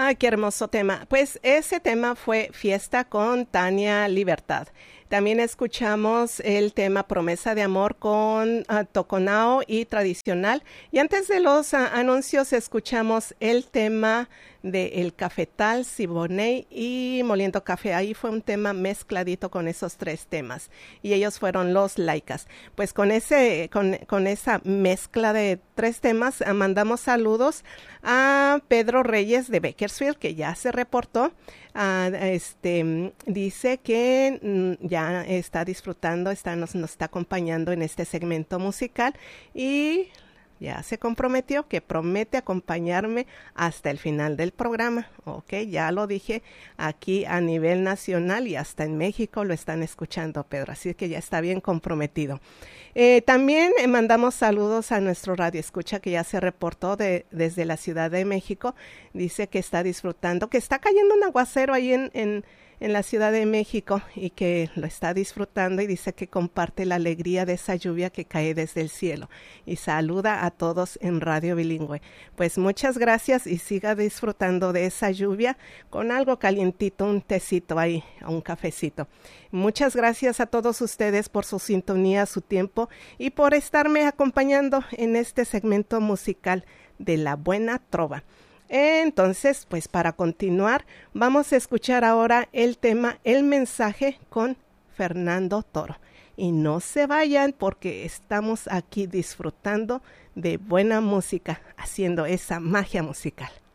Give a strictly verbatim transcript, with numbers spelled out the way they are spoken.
Ay, qué hermoso tema. Pues ese tema fue Fiesta con Tania Libertad. También escuchamos el tema Promesa de Amor con uh, Toconao y Tradicional. Y antes de los uh, anuncios escuchamos el tema de El Cafetal, Siboney y Moliendo Café. Ahí fue un tema mezcladito con esos tres temas. Y ellos fueron los Laicas. Pues con, ese, con, con esa mezcla de tres temas uh, mandamos saludos a Pedro Reyes de Bakersfield, que ya se reportó. Uh, este dice que mm, ya está disfrutando, está, nos, nos está acompañando en este segmento musical y ya se comprometió que promete acompañarme hasta el final del programa. Ok, ya lo dije aquí a nivel nacional y hasta en México lo están escuchando, Pedro, así que ya está bien comprometido. Eh, también eh, mandamos saludos a nuestro radio escucha que ya se reportó de, desde la Ciudad de México. Dice que está disfrutando, que está cayendo un aguacero ahí en, en, en la Ciudad de México y que lo está disfrutando y dice que comparte la alegría de esa lluvia que cae desde el cielo y saluda a todos en Radio Bilingüe. Pues muchas gracias y siga disfrutando de esa lluvia con algo calientito, un tecito ahí, un cafecito. Muchas gracias a todos ustedes por su sintonía, su tiempo y por estarme acompañando en este segmento musical de La Buena Trova. Entonces, pues para continuar, vamos a escuchar ahora el tema El Mensaje con Fernando Toro. Y no se vayan porque estamos aquí disfrutando de buena música, haciendo esa magia musical.